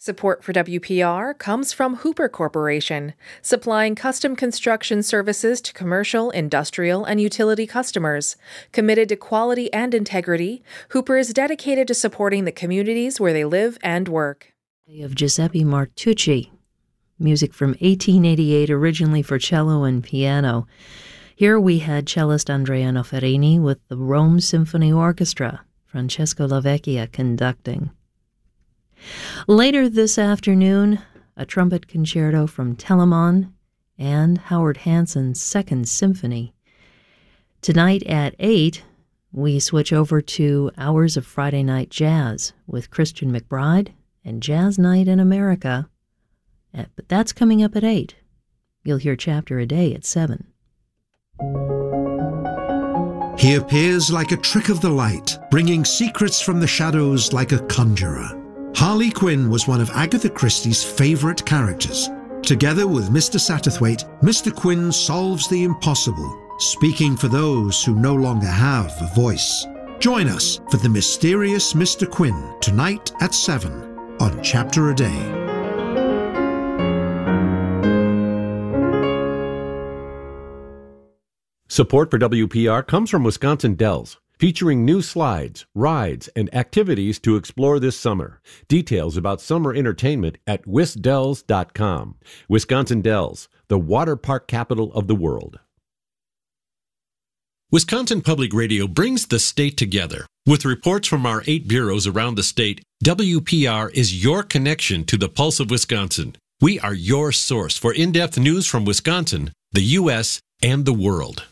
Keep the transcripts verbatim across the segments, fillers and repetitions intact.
Support for W P R comes from Hooper Corporation, supplying custom construction services to commercial, industrial, and utility customers. Committed to quality and integrity, Hooper is dedicated to supporting the communities where they live and work. Of Giuseppe Martucci, music from eighteen eighty-eight, originally for cello and piano. Here we had cellist Andrea Noferini with the Rome Symphony Orchestra, Francesco Lavecchia conducting. Later this afternoon, a trumpet concerto from Telemann and Howard Hanson's Second Symphony. Tonight at eight, we switch over to Hours of Friday Night Jazz with Christian McBride and Jazz Night in America. But that's coming up at eight. You'll hear Chapter a Day at seven. He appears like a trick of the light, bringing secrets from the shadows like a conjurer. Harley Quinn was one of Agatha Christie's favorite characters. Together with Mister Satterthwaite, Mister Quinn solves the impossible, speaking for those who no longer have a voice. Join us for The Mysterious Mister Quinn tonight at seven on Chapter a Day. Support for W P R comes from Wisconsin Dells, featuring new slides, rides, and activities to explore this summer. Details about summer entertainment at wisdells dot com. Wisconsin Dells, the water park capital of the world. Wisconsin Public Radio brings the state together. With reports from our eight bureaus around the state, W P R is your connection to the pulse of Wisconsin. We are your source for in-depth news from Wisconsin, the U S, and the world.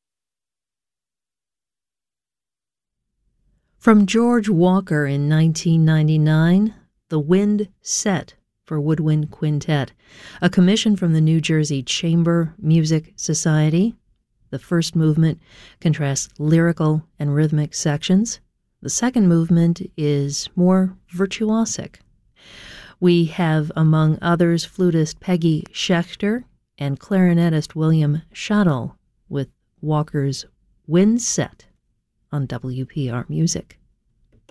From George Walker in nineteen ninety-nine, The Wind Set for Woodwind Quintet, a commission from the New Jersey Chamber Music Society. The first movement contrasts lyrical and rhythmic sections. The second movement is more virtuosic. We have, among others, flutist Peggy Schechter and clarinetist William Shuttle with Walker's Wind Set on W P R Music.